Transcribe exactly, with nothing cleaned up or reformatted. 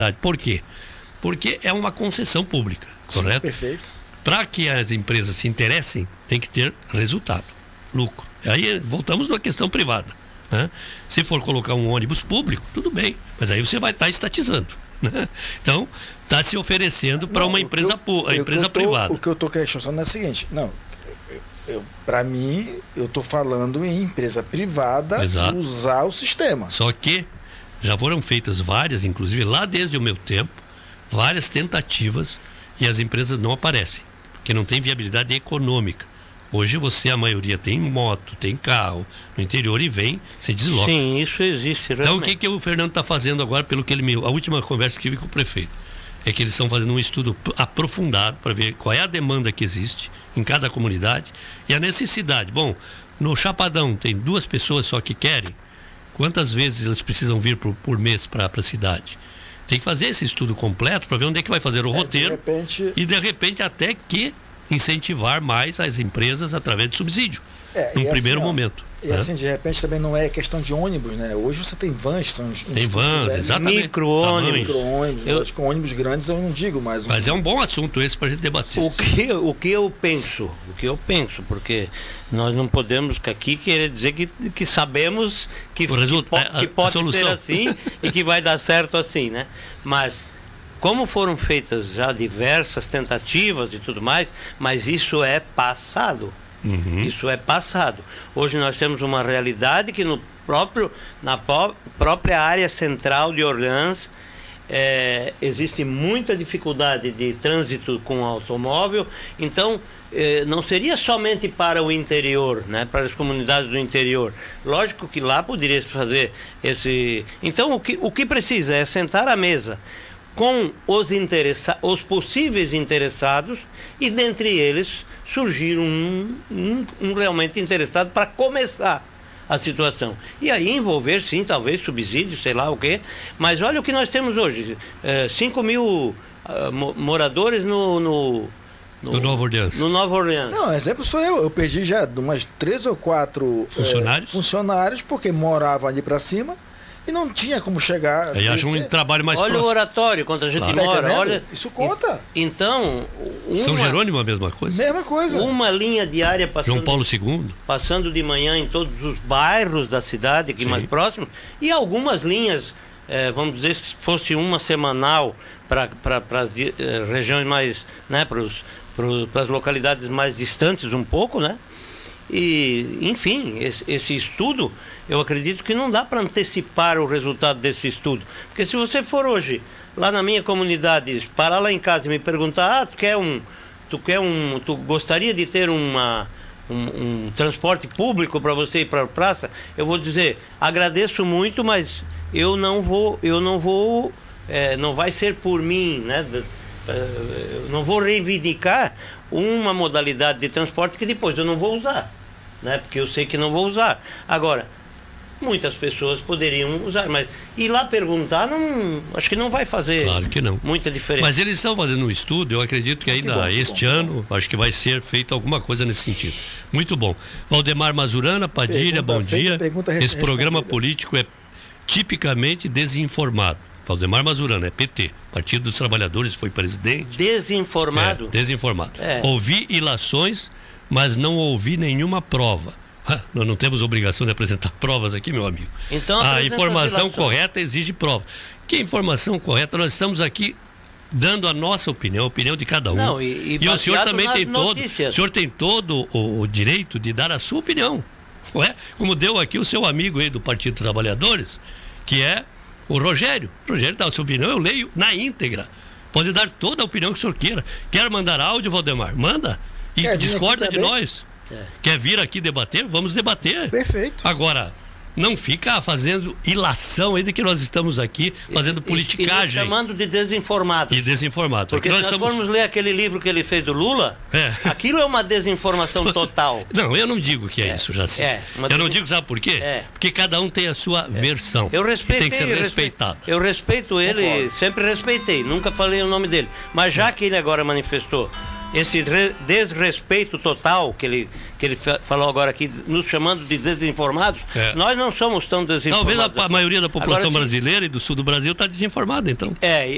Por quê? Porque é uma concessão pública, correto? Sim, perfeito. Para que as empresas se interessem, tem que ter resultado, lucro. Aí voltamos na questão privada, né? Se for colocar um ônibus público, tudo bem, mas aí você vai estar estatizando, né? Então, está se oferecendo para uma empresa, eu, a empresa eu tô, privada. O que eu estou questionando é o seguinte, não, para mim, eu estou falando em empresa privada. Exato. Usar o sistema. Só que já foram feitas várias, inclusive lá desde o meu tempo, várias tentativas e as empresas não aparecem, porque não tem viabilidade econômica. Hoje você, a maioria tem moto, tem carro no interior e vem, se desloca. Sim, isso existe realmente. Então o que, que o Fernando está fazendo agora, pelo que ele me... A última conversa que tive com o prefeito, é que eles estão fazendo um estudo aprofundado para ver qual é a demanda que existe em cada comunidade e a necessidade. Bom, no Chapadão tem duas pessoas só que querem, quantas vezes eles precisam vir por, por mês para a cidade? Tem que fazer esse estudo completo para ver onde é que vai fazer o é, roteiro de repente... e de repente até que incentivar mais as empresas através de subsídio, é, no primeiro assim, ó, momento. E né? assim, de repente também não é questão de ônibus, né? Hoje você tem vans, são uns, tem vans, exatamente. Micro-ônibus. Micro-ônibus. Eu acho que ônibus grandes eu não digo mais. Um... Mas é um bom assunto esse para a gente debater. O que, o que eu penso, o que eu penso, porque nós não podemos aqui querer dizer que, que sabemos que, que, resulta, po, a, que pode a ser assim e que vai dar certo assim, né? Mas como foram feitas já diversas tentativas e tudo mais, mas isso é passado. Uhum. Isso é passado. Hoje nós temos uma realidade que no próprio, na pró- própria área central de Orleans é, existe muita dificuldade de trânsito com automóvel. Então é, não seria somente para o interior, né, para as comunidades do interior. Lógico que lá poderia se fazer esse... Então o que, o que precisa é sentar à mesa com os, interessa- os possíveis interessados e dentre eles surgir um, um, um realmente interessado para começar a situação. E aí envolver, sim, talvez subsídio, sei lá o quê. Mas olha o que nós temos hoje. É, cinco mil uh, moradores no... no No, no Novo Orleans. No Novo Orleans. Não, exemplo sou eu. Eu perdi já umas três ou quatro funcionários, é, funcionários porque moravam ali para cima e não tinha como chegar. Aí acha um trabalho mais olha próximo. O oratório, quando a gente claro. mora. Tá olha, isso conta. Então. Uma, São Jerônimo a mesma coisa? Mesma coisa. Uma linha diária passando. João Paulo segundo. Passando de manhã em todos os bairros da cidade, aqui Sim. mais próximos. E algumas linhas, eh, vamos dizer, se fosse uma semanal para pra, as eh, regiões mais. Né, para as localidades mais distantes um pouco, né? E, enfim, esse, esse estudo, eu acredito que não dá para antecipar o resultado desse estudo. Porque se você for hoje, lá na minha comunidade, parar lá em casa e me perguntar, ah, tu quer um, tu quer um, tu gostaria de ter uma, um, um transporte público para você ir para a praça? Eu vou dizer, agradeço muito, mas eu não vou, eu não vou, é, não vai ser por mim, né? Eu não vou reivindicar uma modalidade de transporte que depois eu não vou usar, né? Porque eu sei que não vou usar. Agora, muitas pessoas poderiam usar, mas ir lá perguntar, não, acho que não vai fazer claro que não. muita diferença. Mas eles estão fazendo um estudo, eu acredito que ainda que bom, este bom, ano, bom. acho que vai ser feita alguma coisa nesse sentido. Muito bom. Valdemar Mazurana, Padilha, pergunta bom feita, dia. Esse programa político é tipicamente desinformado. Valdemar Mazurana, é P T, Partido dos Trabalhadores, foi presidente. Desinformado? É, desinformado. É. Ouvi ilações, mas não ouvi nenhuma prova. Ah, nós não temos obrigação de apresentar provas aqui, meu amigo. Então, a informação correta exige prova. Que informação correta? Nós estamos aqui dando a nossa opinião, a opinião de cada um. Não, e, e, e o senhor também tem notícias. todo, o senhor tem todo o, o direito de dar a sua opinião. Não é? Como deu aqui o seu amigo aí do Partido dos Trabalhadores, que é o Rogério. O Rogério dá a sua opinião, eu leio na íntegra. Pode dar toda a opinião que o senhor queira. Quer mandar áudio, Valdemar? Manda. E Quer discorda de nós. É. Quer vir aqui debater? Vamos debater. Perfeito. Agora, não fica fazendo ilação aí de que nós estamos aqui fazendo e, politicagem. E, e chamando de desinformado. E desinformado. Porque se nós estamos... formos ler aquele livro que ele fez do Lula, é. aquilo é uma desinformação total. Não, eu não digo que é, é. isso, já sei. É, eu des... não digo, sabe por quê? É. Porque cada um tem a sua é. versão. Eu respeitei, tem que ser respeitado. Eu respeito ele, Concordo. sempre respeitei, nunca falei o nome dele. Mas já que ele agora manifestou esse desrespeito total que ele, que ele falou agora aqui, nos chamando de desinformados, é. nós não somos tão desinformados. Talvez a, assim. a maioria da população agora, brasileira e do sul do Brasil está desinformada, então. É,